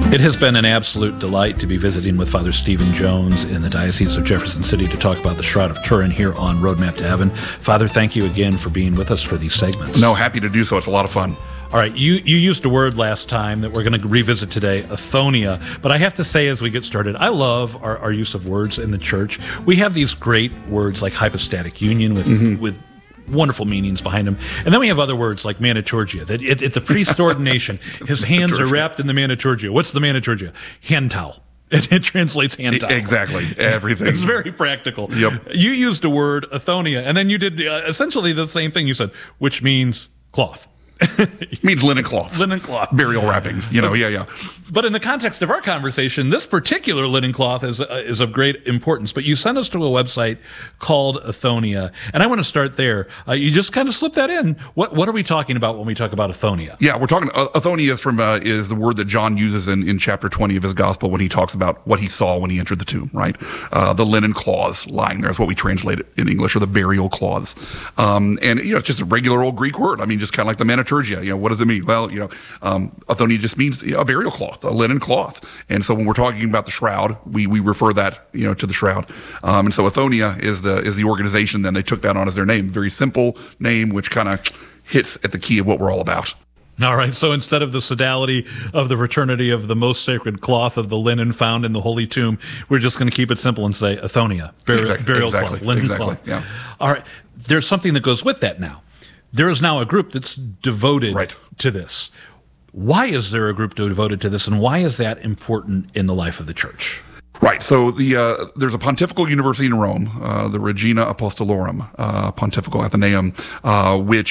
It has been an absolute delight to be visiting with Father Stephen Jones in the Diocese of Jefferson City to talk about the Shroud of Turin here on Roadmap to Heaven. Father, thank you again for being with us for these segments. No, happy to do so. It's a lot of fun. All right, you used a word last time that we're going to revisit today, Athonia. But I have to say as we get started, I love our use of words in the church. We have these great words like hypostatic union with wonderful meanings behind them. And then we have other words like maniturgia. That at the priest's ordination, his hands are wrapped in the maniturgia. What's the maniturgia? Hand towel. It translates hand towel. Exactly. Everything. It's very practical. Yep. You used a word, Athonia, and then you did essentially the same thing you said, which means cloth. Means linen cloth. Linen cloth. Burial wrappings. Yeah. But in the context of our conversation, this particular linen cloth is of great importance. But you sent us to a website called Athonia, and I want to start there. You just kind of slipped that in. What are we talking about when we talk about Athonia? Yeah, we're talking, Athonia is the word that John uses in chapter 20 of his gospel when he talks about what he saw when he entered the tomb, right? The linen cloths lying there is what we translate it in English, or the burial cloths. And, it's just a regular old Greek word. I mean, just kind of like the maniturgia. What does it mean? Well, Athonia just means a burial cloth, a linen cloth. And so when we're talking about the shroud, we refer that, to the shroud. And so Athonia is the organization. Then they took that on as their name. Very simple name, which kind of hits at the key of what we're all about. All right, so instead of the sodality of the fraternity of the most sacred cloth of the linen found in the Holy Tomb, we're just going to keep it simple and say Athonia, burial cloth, linen cloth. Yeah. All right, there's something that goes with that now. There is now a group that's devoted to this. Why is there a group devoted to this, and why is that important in the life of the church? Right. So there's a pontifical university in Rome, the Regina Apostolorum Pontifical Athenaeum, which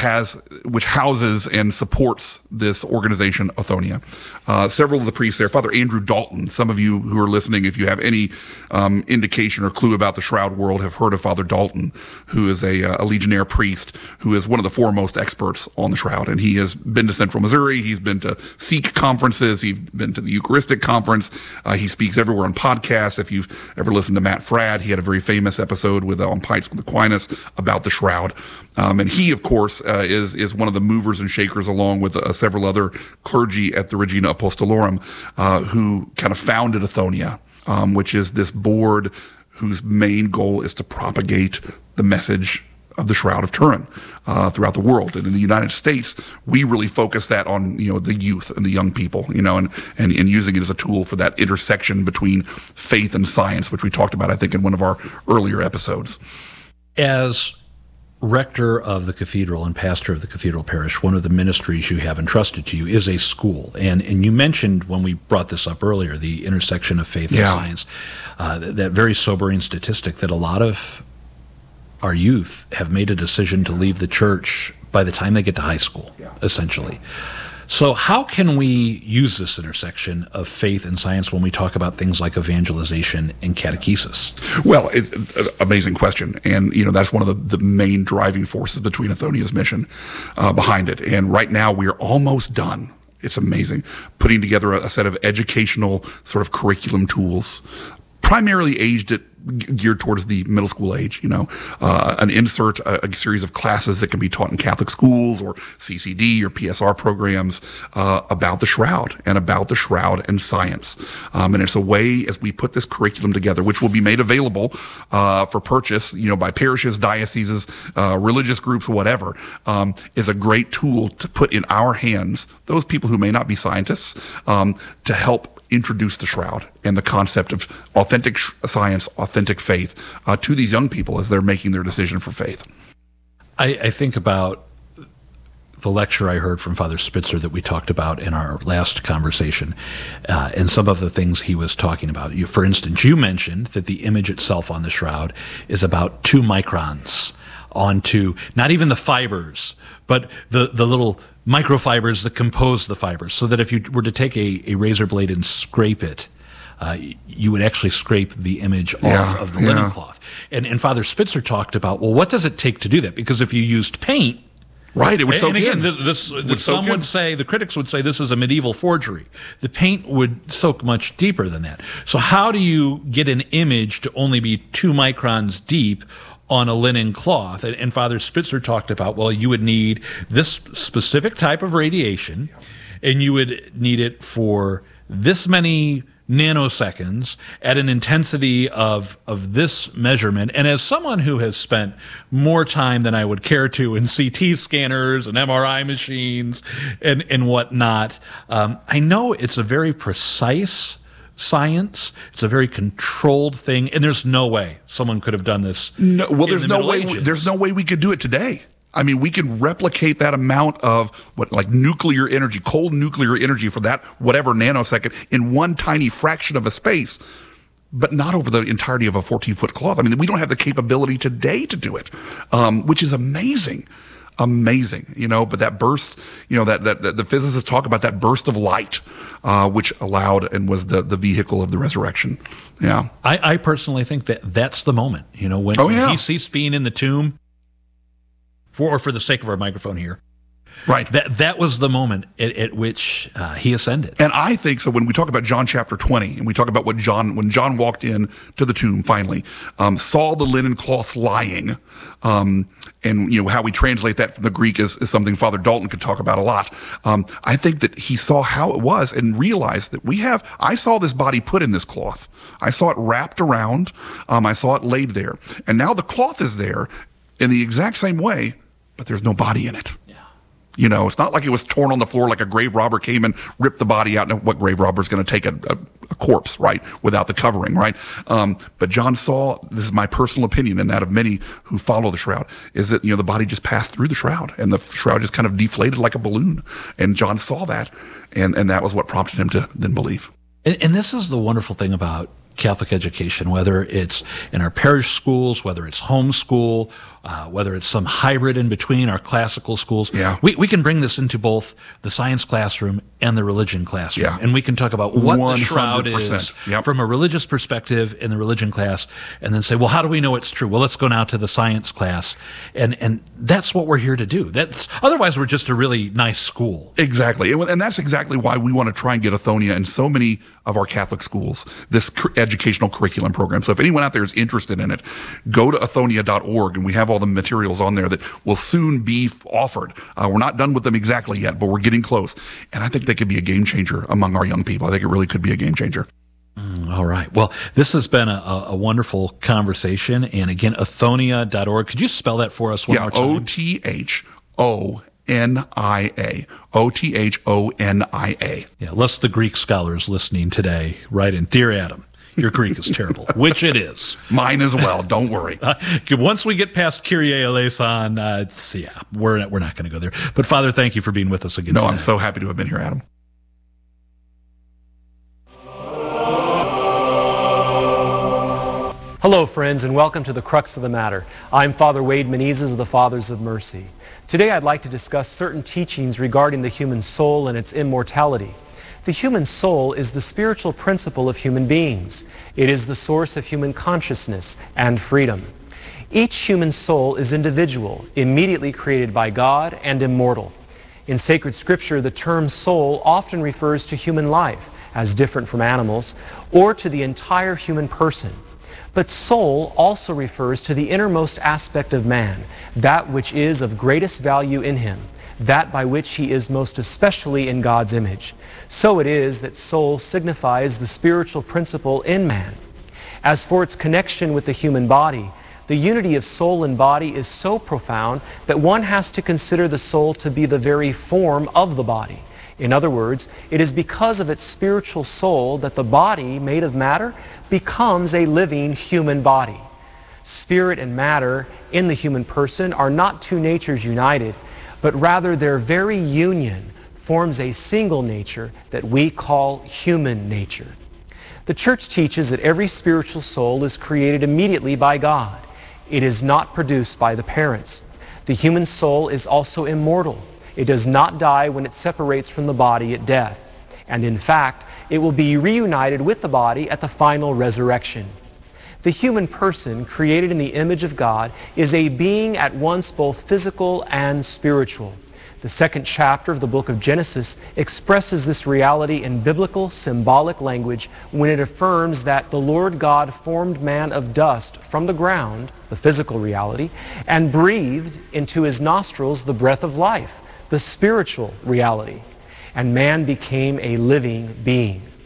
houses and supports this organization, Athonia. Several of the priests there, Father Andrew Dalton. Some of you who are listening, if you have any indication or clue about the shroud world, have heard of Father Dalton, who is a legionnaire priest who is one of the foremost experts on the shroud. And he has been to Central Missouri. He's been to Sikh conferences. He's been to the Eucharistic conference. He speaks everywhere on podcasts. If you've ever listened to Matt Fradd, he had a very famous episode on Pints with Aquinas about the shroud. And he, of course, is one of the movers and shakers, along with several other clergy at the Regina Apostolorum, who kind of founded Athonia, which is this board whose main goal is to propagate the message of the Shroud of Turin throughout the world. And in the United States, we really focus that on, the youth and the young people, and using it as a tool for that intersection between faith and science, which we talked about, I think, in one of our earlier episodes. As rector of the cathedral and pastor of the cathedral parish, one of the ministries you have entrusted to you is a school. And you mentioned when we brought this up earlier, the intersection of faith and science, that very sobering statistic that a lot of our youth have made a decision to leave the church by the time they get to high school, essentially. So how can we use this intersection of faith and science when we talk about things like evangelization and catechesis? Well, amazing question. And, that's one of the main driving forces between Athonia's mission behind it. And right now we are almost done. It's amazing. Putting together a set of educational sort of curriculum tools, primarily geared towards the middle school age, an insert, a series of classes that can be taught in Catholic schools or CCD or PSR programs about the shroud and science. And it's a way, as we put this curriculum together, which will be made available for purchase, by parishes, dioceses, religious groups, whatever, is a great tool to put in our hands, those people who may not be scientists, to help introduce the shroud and the concept of authentic science, authentic faith to these young people as they're making their decision for faith. I think about the lecture I heard from Father Spitzer that we talked about in our last conversation, and some of the things he was talking about. For instance, you mentioned that the image itself on the shroud is about 2 microns onto not even the fibers, but the little microfibers that compose the fibers, so that if you were to take a razor blade and scrape it, you would actually scrape the image off of the linen cloth. And Father Spitzer talked about, well, what does it take to do that? Because if you used paint, right, it would soak in. And again, some would say, the critics would say, this is a medieval forgery. The paint would soak much deeper than that. So how do you get an image to only be 2 microns deep on a linen cloth? And Father Spitzer talked about, well, you would need this specific type of radiation, and you would need it for this many nanoseconds at an intensity of this measurement. And as someone who has spent more time than I would care to in CT scanners and MRI machines and whatnot, I know it's a very precise science. It's a very controlled thing, and there's no way someone could have done this. No, well, there's no way we could do it today. I mean, we can replicate that amount of nuclear energy, cold nuclear energy for that whatever nanosecond in one tiny fraction of a space, but not over the entirety of a 14-foot cloth. I mean, we don't have the capability today to do it, which is amazing. Amazing, but that burst, that the physicists talk about that burst of light, which allowed and was the vehicle of the resurrection. Yeah. I personally think that's the moment, when he ceased being in the tomb, for the sake of our microphone here. Right. That was the moment at which he ascended. And I think so when we talk about John chapter 20, and we talk about when John walked in to the tomb finally, saw the linen cloth lying, and how we translate that from the Greek is something Father Dalton could talk about a lot. I think that he saw how it was and realized that I saw this body put in this cloth. I saw it wrapped around. I saw it laid there. And now the cloth is there in the exact same way, but there's no body in it. It's not like it was torn on the floor like a grave robber came and ripped the body out. Now, what grave robber is going to take a corpse, right, without the covering, right? But John saw, this is my personal opinion and that of many who follow the shroud, is that, the body just passed through the shroud and the shroud just kind of deflated like a balloon. And John saw that, and that was what prompted him to then believe. And this is the wonderful thing about Catholic education, whether it's in our parish schools, whether it's homeschool, whether it's some hybrid in between our classical schools. Yeah. We can bring this into both the science classroom and the religion classroom. Yeah. And we can talk about what the shroud is Yep. from a religious perspective in the religion class, and then say, well, how do we know it's true? Well, let's go now to the science class. And that's what we're here to do. Otherwise, we're just a really nice school. Exactly. And that's exactly why we want to try and get Athonia in so many of our Catholic schools, this educational curriculum program. So if anyone out there is interested in it, go to athonia.org, and we have all the materials on there that will soon be offered. We're not done with them exactly yet, but we're getting close. And I think they could be a game changer among our young people. I think it really could be a game changer. All right. Well, this has been a wonderful conversation. And again, athonia.org. Could you spell that for us one more time? OTHONIA. OTHONIA. Yeah, lest the Greek scholars listening today write in, Dear Adam, your Greek is terrible, which it is. Mine as well. Don't worry. Once we get past Kyrie eleison, we're not going to go there. But Father, thank you for being with us again today. I'm so happy to have been here, Adam. Hello, friends, and welcome to the Crux of the Matter. I'm Father Wade Menezes of the Fathers of Mercy. Today I'd like to discuss certain teachings regarding the human soul and its immortality. The human soul is the spiritual principle of human beings. It is the source of human consciousness and freedom. Each human soul is individual, immediately created by God, and immortal. In sacred scripture, the term soul often refers to human life, as different from animals, or to the entire human person. But soul also refers to the innermost aspect of man, that which is of greatest value in him, that by which he is most especially in God's image. So it is that soul signifies the spiritual principle in man. As for its connection with the human body, the unity of soul and body is so profound that one has to consider the soul to be the very form of the body. In other words, it is because of its spiritual soul that the body, made of matter, becomes a living human body. Spirit and matter in the human person are not two natures united, but rather their very union forms a single nature that we call human nature. The Church teaches that every spiritual soul is created immediately by God. It is not produced by the parents. The human soul is also immortal. It does not die when it separates from the body at death. And in fact, it will be reunited with the body at the final resurrection. The human person, created in the image of God, is a being at once both physical and spiritual. The second chapter of the book of Genesis expresses this reality in biblical symbolic language when it affirms that the Lord God formed man of dust from the ground, the physical reality, and breathed into his nostrils the breath of life, the spiritual reality. And man became a living being.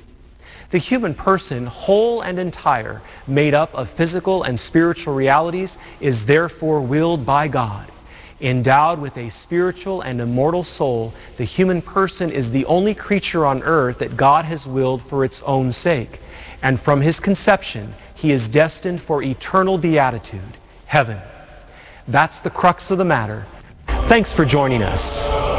The human person, whole and entire, made up of physical and spiritual realities, is therefore willed by God. Endowed with a spiritual and immortal soul, the human person is the only creature on earth that God has willed for its own sake. And from his conception, he is destined for eternal beatitude, heaven. That's the crux of the matter. Thanks for joining us.